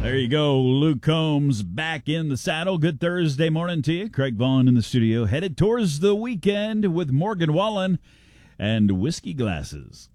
There you go. Luke Combs back in the saddle. Good Thursday morning to you. Craig Vaughn in the studio. Headed towards the weekend with Morgan Wallen and Whiskey Glasses.